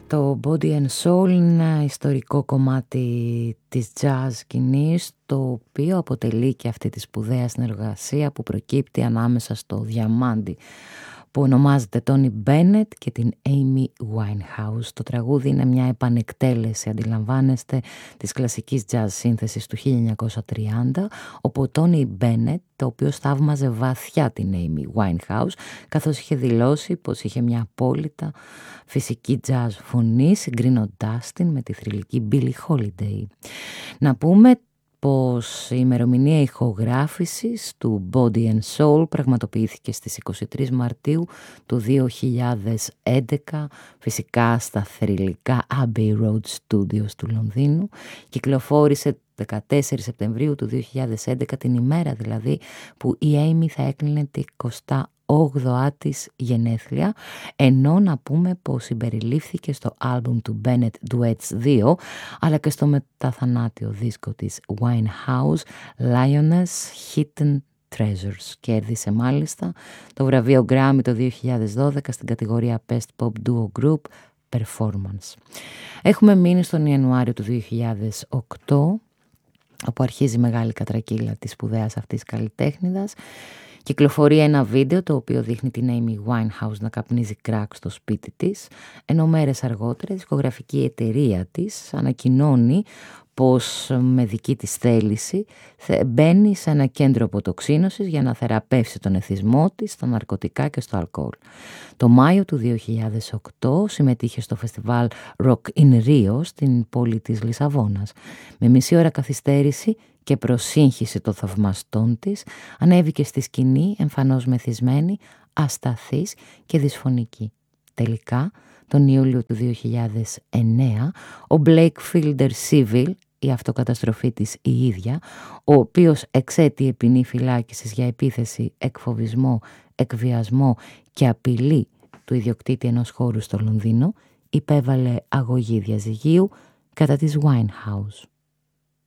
Το Body and Soul είναι ένα ιστορικό κομμάτι της jazz σκηνής, το οποίο αποτελεί και αυτή τη σπουδαία συνεργασία που προκύπτει ανάμεσα στο διαμάντι που ονομάζεται Tony Bennett και την Amy Winehouse. Το τραγούδι είναι μια επανεκτέλεση, αντιλαμβάνεστε, της κλασικής jazz σύνθεσης του 1930, όπου ο Tony Bennett, το οποίο θαύμαζε βαθιά την Amy Winehouse, καθώς είχε δηλώσει πως είχε μια απόλυτα φυσική jazz φωνή, συγκρίνοντάς την με τη θρυλική Billie Holiday. Να πούμε πως η ημερομηνία ηχογράφησης του Body and Soul πραγματοποιήθηκε στις 23 Μαρτίου του 2011, φυσικά στα θρυλικά Abbey Road Studios του Λονδίνου. Κυκλοφόρησε 14 Σεπτεμβρίου του 2011, την ημέρα δηλαδή που η Amy θα έκλεινε τη 28η της γενέθλια, ενώ να πούμε πως συμπεριλήφθηκε στο άλμπουμ του Bennett Duets 2, αλλά και στο μεταθανάτιο δίσκο της Winehouse, Lioness Hidden Treasures. Κέρδισε μάλιστα το βραβείο Grammy το 2012 στην κατηγορία Best Pop Duo Group Performance. Έχουμε μείνει στον Ιανουάριο του 2008, όπου αρχίζει η μεγάλη κατρακύλα της σπουδαίας αυτής καλλιτέχνηδας. Κυκλοφορεί ένα βίντεο το οποίο δείχνει την Amy Winehouse να καπνίζει κράκ στο σπίτι της, ενώ μέρες αργότερα η δισκογραφική εταιρεία της ανακοινώνει πως με δική της θέληση μπαίνει σε ένα κέντρο αποτοξίνωσης για να θεραπεύσει τον εθισμό της στα ναρκωτικά και στο αλκοόλ. Το Μάιο του 2008 συμμετείχε στο φεστιβάλ Rock in Rio στην πόλη της Λισαβόνας. Με μισή ώρα καθυστέρηση και προσύγχυση των θαυμαστών της, ανέβηκε στη σκηνή εμφανώς μεθυσμένη, ασταθής και δυσφωνική. Τελικά, τον Ιούλιο του 2009, ο Blake Fielder Civil, η αυτοκαταστροφή της η ίδια, ο οποίος εξέτειε ποινή φυλάκισης για επίθεση, εκφοβισμό, εκβιασμό και απειλή του ιδιοκτήτη ενός χώρου στο Λονδίνο, υπέβαλε αγωγή διαζυγίου κατά της Winehouse.